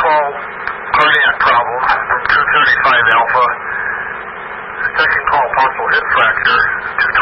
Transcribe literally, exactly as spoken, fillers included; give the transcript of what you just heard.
call cardiac problem from two thirty-five alpha. Second call possible hip fracture, two